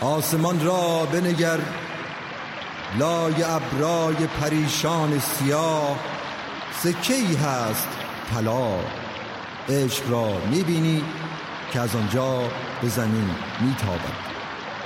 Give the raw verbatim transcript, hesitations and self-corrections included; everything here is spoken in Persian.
آسمان را بنگر، لای ابرای پریشان سیاه، سکه‌ای هست طلا. عشق را می‌بینی که از آنجا به زمین میتابد.